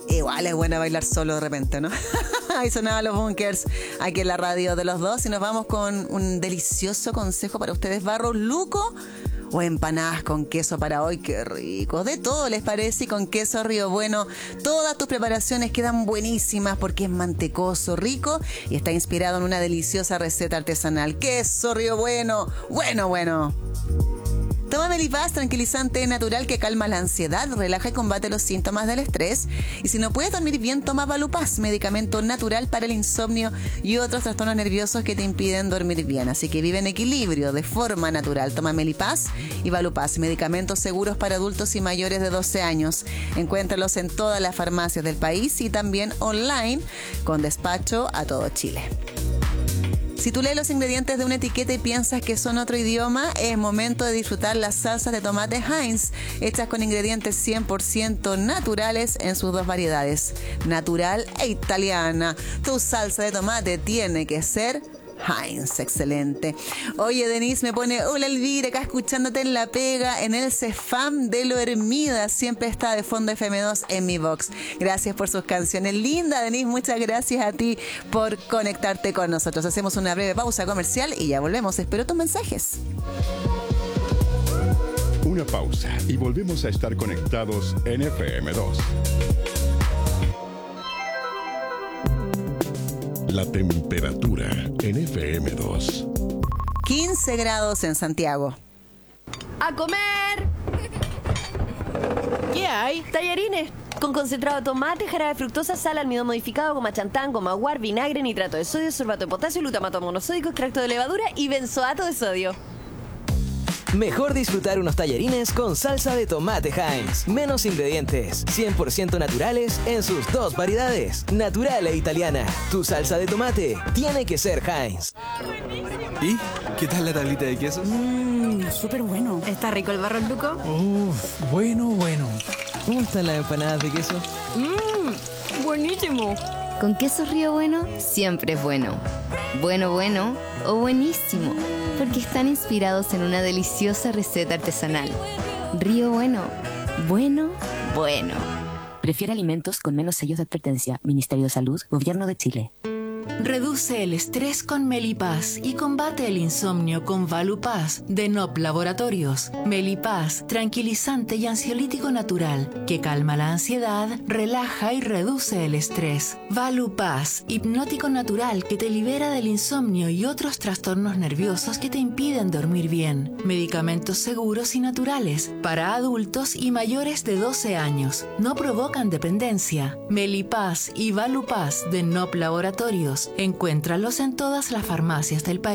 Igual es buena bailar solo de repente, ¿no? Ahí sonaban los Bunkers, aquí en la radio de los dos. Y nos vamos con un delicioso consejo para ustedes. ¿Barro luco o empanadas con queso para hoy? ¡Qué rico! De todo les parece, y con queso Río Bueno. Todas tus preparaciones quedan buenísimas porque es mantecoso, rico y está inspirado en una deliciosa receta artesanal. ¡Queso Río Bueno! ¡Bueno! Toma Melipaz, tranquilizante natural que calma la ansiedad, relaja y combate los síntomas del estrés. Y si no puedes dormir bien, toma Valupaz, medicamento natural para el insomnio y otros trastornos nerviosos que te impiden dormir bien. Así que vive en equilibrio, de forma natural. Toma Melipaz y Valupaz, medicamentos seguros para adultos y mayores de 12 años. Encuéntralos en todas las farmacias del país y también online, con despacho a todo Chile. Si tú lees los ingredientes de una etiqueta y piensas que son otro idioma, es momento de disfrutar las salsas de tomate Heinz, hechas con ingredientes 100% naturales en sus dos variedades, natural e italiana. Tu salsa de tomate tiene que ser Heinz, excelente. Oye, Denise me pone, hola Elvira, acá escuchándote en La Pega, en el Cefam de Lo Hermida, siempre está de fondo FM2 en mi box. Gracias por sus canciones. Linda, Denise, muchas gracias a ti por conectarte con nosotros. Hacemos una breve pausa comercial y ya volvemos. Espero tus mensajes. Una pausa y volvemos a estar conectados en FM2. La temperatura en FM2. 15 grados en Santiago. ¡A comer! ¿Qué hay? Tallarines con concentrado de tomate, jarabe de fructosa, sal, almidón modificado, goma chantán, goma guar, vinagre, nitrato de sodio, sorbato de potasio, glutamato monosódico, extracto de levadura y benzoato de sodio. Mejor disfrutar unos tallarines con salsa de tomate Heinz. Menos ingredientes, 100% naturales en sus dos variedades, natural e italiana. Tu salsa de tomate tiene que ser Heinz. ¿Y qué tal la tablita de quesos? Súper bueno. ¿Está rico el barro luco? Bueno. ¿Cómo están las empanadas de queso? Buenísimo. Con queso Río Bueno siempre es bueno. Bueno o buenísimo, porque están inspirados en una deliciosa receta artesanal. Río Bueno. Bueno. Prefiere alimentos con menos sellos de advertencia. Ministerio de Salud, Gobierno de Chile. Reduce el estrés con Melipaz y combate el insomnio con Valupaz de NOP Laboratorios. Melipaz, tranquilizante y ansiolítico natural que calma la ansiedad, relaja y reduce el estrés. Valupaz, hipnótico natural que te libera del insomnio y otros trastornos nerviosos que te impiden dormir bien. Medicamentos seguros y naturales para adultos y mayores de 12 años. No provocan dependencia. Melipaz y Valupaz de NOP Laboratorios. Encuéntralos en todas las farmacias del país.